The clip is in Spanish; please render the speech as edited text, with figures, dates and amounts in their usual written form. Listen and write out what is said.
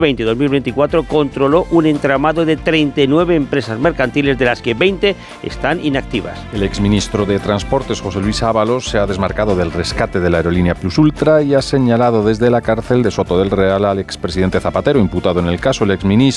2020-2024 controló un entramado de 39 empresas mercantiles, de las que 20 están inactivas. El exministro de Transportes, José Luis Ábalos, se ha desmarcado del rescate de la aerolínea Plus Ultra y ha señalado desde la cárcel de Soto del Real al expresidente Zapatero, imputado en el caso. El exministro